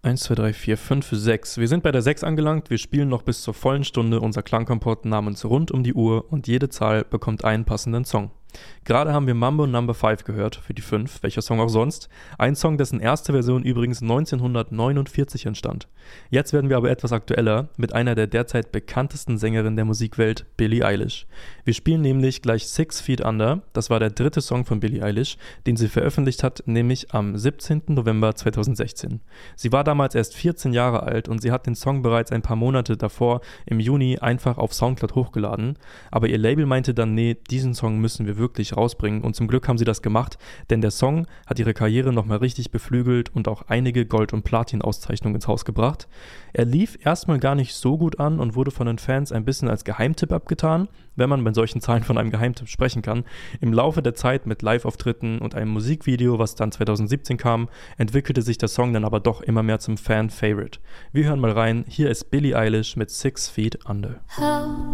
1, 2, 3, 4, 5, 6. Wir sind bei der 6 angelangt. Wir spielen noch bis zur vollen Stunde unser Klangkompott namens Rund um die Uhr und jede Zahl bekommt einen passenden Song. Gerade haben wir Mambo No. 5 gehört, für die 5, welcher Song auch sonst. Ein Song, dessen erste Version übrigens 1949 entstand. Jetzt werden wir aber etwas aktueller mit einer der derzeit bekanntesten Sängerinnen der Musikwelt, Billie Eilish. Wir spielen nämlich gleich 6 Feet Under, das war der dritte Song von Billie Eilish, den sie veröffentlicht hat, nämlich am 17. November 2016. Sie war damals erst 14 Jahre alt und sie hat den Song bereits ein paar Monate davor, im Juni, einfach auf Soundcloud hochgeladen. Aber ihr Label meinte dann, nee, diesen Song müssen wir wirklich rausbringen und zum Glück haben sie das gemacht, denn der Song hat ihre Karriere nochmal richtig beflügelt und auch einige Gold- und Platin-Auszeichnungen ins Haus gebracht. Er lief erstmal gar nicht so gut an und wurde von den Fans ein bisschen als Geheimtipp abgetan, wenn man bei solchen Zahlen von einem Geheimtipp sprechen kann. Im Laufe der Zeit mit Live-Auftritten und einem Musikvideo, was dann 2017 kam, entwickelte sich der Song dann aber doch immer mehr zum Fan-Favorite. Wir hören mal rein, hier ist Billie Eilish mit 6 Feet Under. How